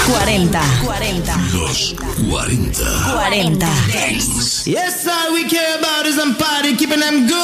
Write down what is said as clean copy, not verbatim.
40. Los 40. Dance. Yes, all we care about is them party, keeping them good.